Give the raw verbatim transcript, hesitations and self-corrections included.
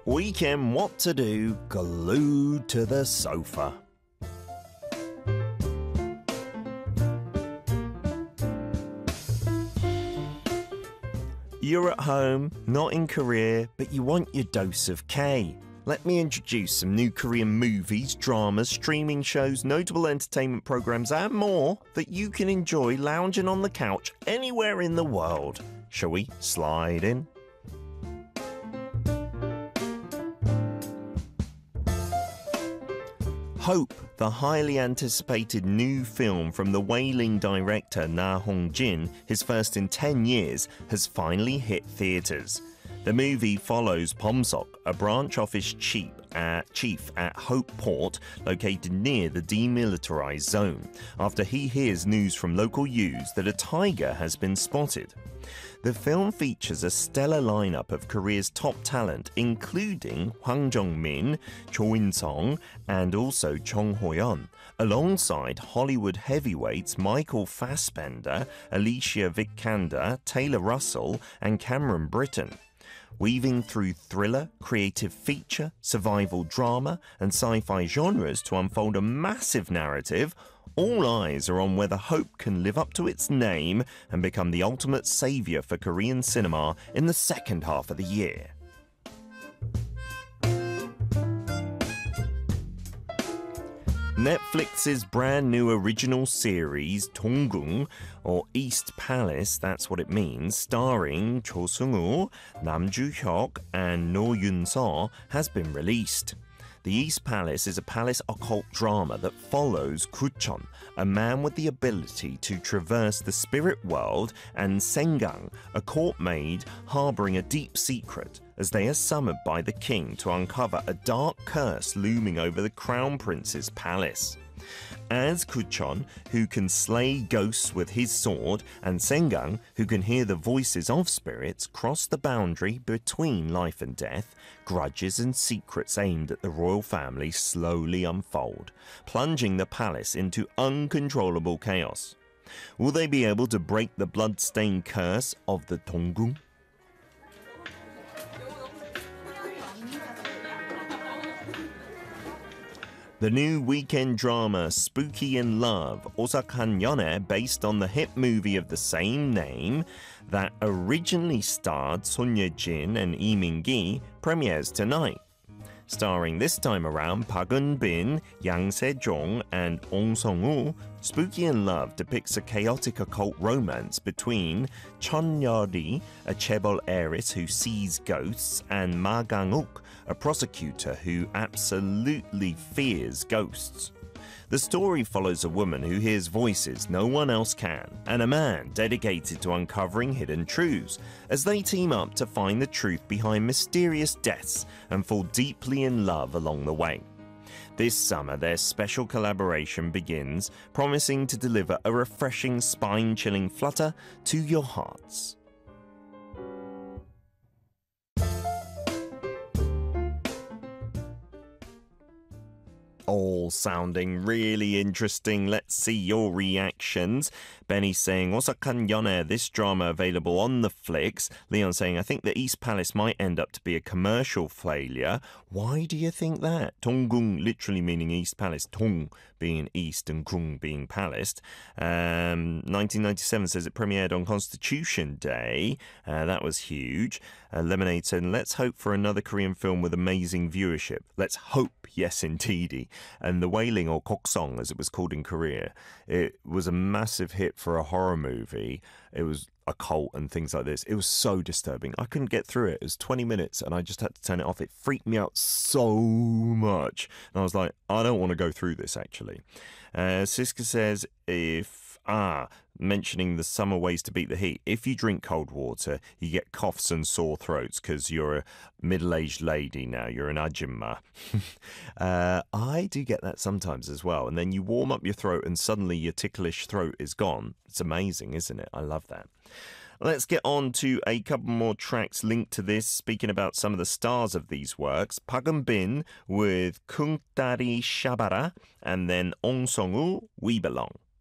Weekend what to do, glued to the sofa. You're at home, not in Korea, but you want your dose of K. Let me introduce some new Korean movies, dramas, streaming shows, notable entertainment programs, and more that you can enjoy lounging on the couch anywhere in the world. Shall we slide in? Hope, the highly anticipated new film from the Wailing director Na Hong-jin, his first in ten years, has finally hit theatres. The movie follows Pomsok, a branch office chief at, chief at Hope Port, located near the demilitarized zone, after he hears news from local youths that a tiger has been spotted. The film features a stellar lineup of Korea's top talent, including Hwang Jung-min, Cho In-sung, and also Chung Ho-yeon, alongside Hollywood heavyweights Michael Fassbender, Alicia Vikander, Taylor Russell, and Cameron Britton. Weaving through thriller, creative feature, survival drama, and sci-fi genres to unfold a massive narrative, all eyes are on whether Hope can live up to its name and become the ultimate saviour for Korean cinema in the second half of the year. Netflix's brand new original series, Donggung, or East Palace, that's what it means, starring Cho Sung-woo, Nam Joo-hyuk, and No Yoon-seo, has been released. The East Palace is a palace occult drama that follows Kuchon, a man with the ability to traverse the spirit world, and Sengang, a court maid harbouring a deep secret, as they are summoned by the king to uncover a dark curse looming over the crown prince's palace. As Kuchon, who can slay ghosts with his sword, and Sengang, who can hear the voices of spirits, cross the boundary between life and death, grudges and secrets aimed at the royal family slowly unfold, plunging the palace into uncontrollable chaos. Will they be able to break the blood-stained curse of the Donggung? The new weekend drama Spooky in Love, Osakan Yone, based on the hit movie of the same name that originally starred Son Ye-jin and Lee Min-gi, premieres tonight. Starring this time around Park Eun-bin, Yang Se-jong, and Ong Sung-woo, Spooky in Love depicts a chaotic occult romance between Chun Yo-ri, a chaebol heiress who sees ghosts, and Ma Gang-uk, a prosecutor who absolutely fears ghosts. The story follows a woman who hears voices no one else can, and a man dedicated to uncovering hidden truths, as they team up to find the truth behind mysterious deaths and fall deeply in love along the way. This summer, their special collaboration begins, promising to deliver a refreshing, spine-chilling flutter to your hearts. All sounding really interesting. Let's see your reactions. Benny saying, Osakan Yone, this drama available on the flicks. Leon saying, I think the East Palace might end up to be a commercial failure. Why do you think that? Donggung literally meaning East Palace. Dong being East and Gung being Palace. Um, nineteen ninety-seven says it premiered on Constitution Day. Uh, that was huge. Uh, Lemonade said, let's hope for another Korean film with amazing viewership. Let's hope, yes indeedy. And The Wailing, or Koksong as it was called in Korea, it was a massive hit for a horror movie. It was occult and things like this. It was so disturbing. I couldn't get through it. It was twenty minutes and I just had to turn it off. It freaked me out so much. And I was like, I don't want to go through this actually. Uh, Siska says, if, ah, mentioning the summer ways to beat the heat. If you drink cold water, you get coughs and sore throats because you're a middle-aged lady now. You're an ajumma. uh, I do get that sometimes as well. And then you warm up your throat and suddenly your ticklish throat is gone. It's amazing, isn't it? I love that. Let's get on to a couple more tracks linked to this. Speaking about some of the stars of these works, Park Eun-bin with Kung Tari Shabara, and then Ong Sung-woo, We Belong.